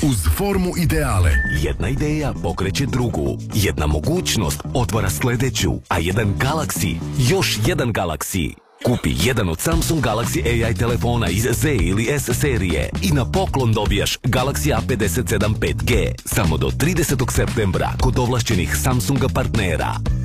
uz formu ideale. Jedna ideja pokreće drugu, jedna mogućnost otvara sljedeću, a jedan Galaxy, još jedan Galaxy. Kupi jedan od Samsung Galaxy AI telefona iz Z ili S serije i na poklon dobijaš Galaxy A57 5G samo do 30. septembra kod ovlašćenih Samsunga partnera.